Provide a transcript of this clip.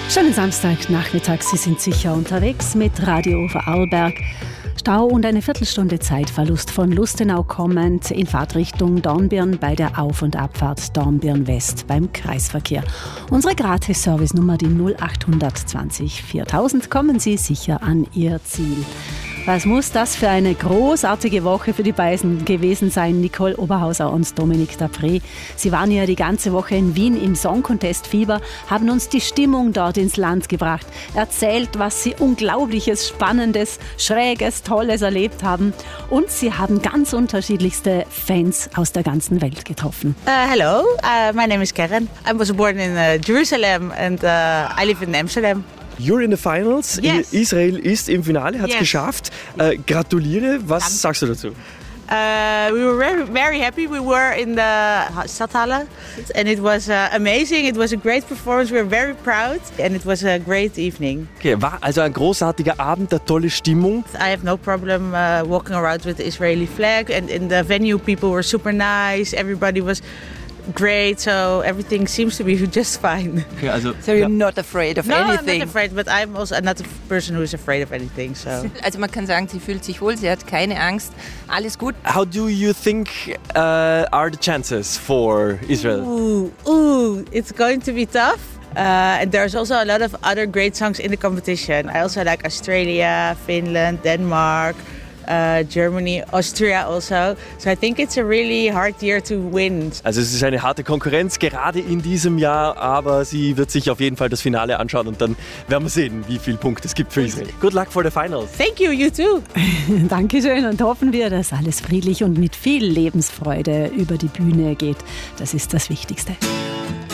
Schönen Samstagnachmittag, Sie sind sicher unterwegs mit Radio Vorarlberg. Stau und eine Viertelstunde Zeitverlust von Lustenau kommend in Fahrtrichtung Dornbirn bei der Auf- und Abfahrt Dornbirn West beim Kreisverkehr. Unsere Gratis-Service-Nummer, die 0820 4000, kommen Sie sicher an Ihr Ziel. Was muss das für eine großartige Woche für die beiden gewesen sein, Nicole Oberhauser und Dominique Dapré. Sie waren ja die ganze Woche in Wien im Song Contest Fieber, haben uns die Stimmung dort ins Land gebracht, erzählt, was sie Unglaubliches, Spannendes, Schräges, Tolles erlebt haben. Und sie haben ganz unterschiedlichste Fans aus der ganzen Welt getroffen. Hello, my name is Karen. I was born in Jerusalem and I live in Amsterdam. You're in the finals. Yes. Israel ist im Finale, hat es Yes. geschafft. Gratuliere. Was sagst du dazu? We were very, very happy. We were in the Stadthalle and it was amazing. It was a great performance. We were very proud and it was a great evening. Okay, war also ein großartiger Abend, eine tolle Stimmung. I have no problem walking around with the Israeli flag, and in the venue people were super nice. Everybody was great, so everything seems to be just fine. Okay, also, So you're not afraid of No, anything? I'm not afraid, but I'm also not a person who is afraid of anything. So. Also man kann sagen, sie fühlt sich wohl, sie hat keine Angst, alles gut. How do you think are the chances for Israel? It's going to be tough. And there's also a lot of other great songs in the competition. I also like Australia, Finland, Denmark, Germany, Austria also. So I think it's a really hard year to win. Also es ist eine harte Konkurrenz, gerade in diesem Jahr, aber sie wird sich auf jeden Fall das Finale anschauen und dann werden wir sehen, wie viele Punkte es gibt für Israel. Good luck for the finals. Thank you, you too. Dankeschön und hoffen wir, dass alles friedlich und mit viel Lebensfreude über die Bühne geht. Das ist das Wichtigste.